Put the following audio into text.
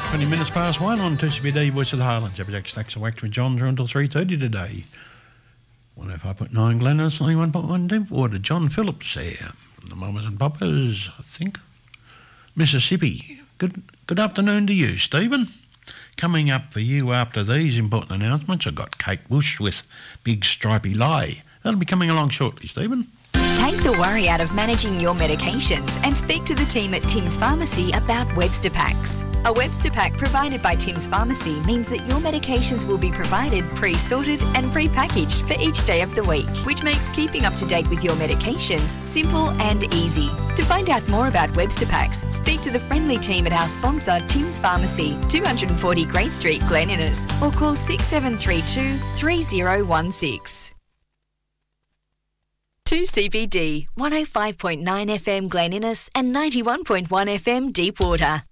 20 minutes past 1 on 2CBD, Voice of the Highlands. Every Stacks of Wax with John through until 3:30 today. 105.9 Glennis, 91.1 Deepwater. John Phillips there from the Mamas and Papas, I think. Mississippi. Good afternoon to you, Stephen. Coming up for you after these important announcements, I've got Kate Bush with Big Stripey Lie. That'll be coming along shortly, Stephen. Take the worry out of managing your medications and speak to the team at Tim's Pharmacy about Webster Packs. A Webster Pack provided by Tim's Pharmacy means that your medications will be provided pre-sorted and pre-packaged for each day of the week, which makes keeping up to date with your medications simple and easy. To find out more about Webster Packs, speak to the friendly team at our sponsor Tim's Pharmacy, 240 Great Street, Glen Innes, or call 6732 3016. 2CBD, 105.9 FM Glen Innes and 91.1 FM Deepwater.